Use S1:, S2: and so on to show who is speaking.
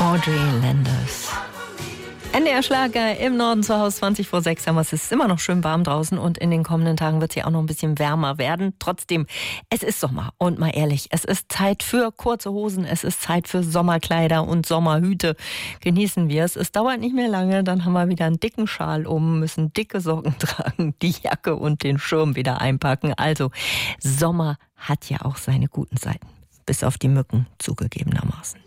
S1: Audrey Landers. NDR Schlager im Norden zu Hause, 20 vor 6 haben wir es. Es ist immer noch schön warm draußen und in den kommenden Tagen wird es ja auch noch ein bisschen wärmer werden. Trotzdem, es ist Sommer und mal ehrlich, es ist Zeit für kurze Hosen, es ist Zeit für Sommerkleider und Sommerhüte. Genießen wir es. Es dauert nicht mehr lange, dann haben wir wieder einen dicken Schal um, müssen dicke Socken tragen, die Jacke und den Schirm wieder einpacken. Also, Sommer hat ja auch seine guten Seiten, bis auf die Mücken zugegebenermaßen.